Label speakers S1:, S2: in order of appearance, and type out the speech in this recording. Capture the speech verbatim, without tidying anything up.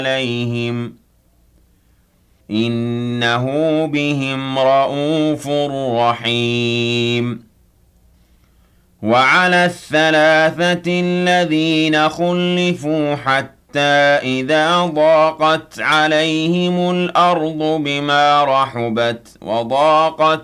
S1: عليهم إنه بهم رءوف رحيم وعلى الثلاثة الذين خلفوا حتى إذا ضاقت عليهم الأرض بما رحبت وضاقت